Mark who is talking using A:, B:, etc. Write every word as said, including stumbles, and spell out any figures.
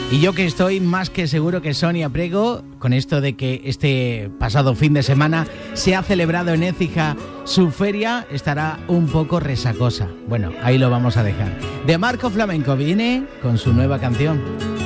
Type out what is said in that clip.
A: Y yo que estoy más que seguro que Sonia Priego, con esto de que este pasado fin de semana se ha celebrado en Écija su feria, estará un poco resacosa. Bueno, ahí lo vamos a dejar. De Marco Flamenco viene con su nueva canción.